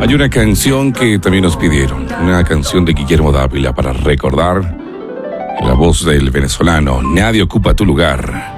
Hay una canción que también nos pidieron, una canción de Guillermo Dávila para recordar, en la voz del venezolano, Nadie ocupa tu lugar.